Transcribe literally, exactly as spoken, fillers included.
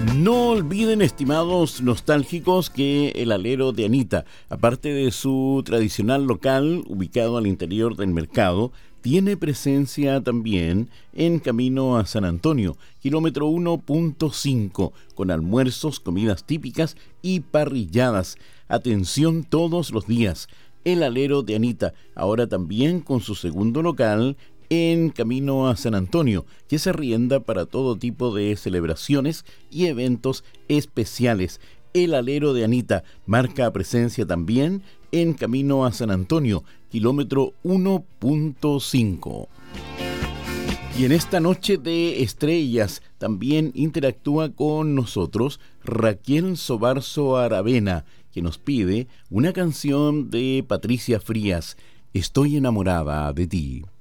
No olviden, estimados nostálgicos, que el alero de Anita, aparte de su tradicional local ubicado al interior del mercado, tiene presencia también en camino a San Antonio, kilómetro uno punto cinco, con almuerzos, comidas típicas y parrilladas. Atención todos los días. El alero de Anita, ahora también con su segundo local en camino a San Antonio, que se arrienda para todo tipo de celebraciones y eventos especiales. El alero de Anita marca presencia también en camino a San Antonio, kilómetro uno punto cinco. Y en esta noche de estrellas también interactúa con nosotros Raquel Sobarzo Aravena, que nos pide una canción de Patricia Frías, Estoy enamorada de ti.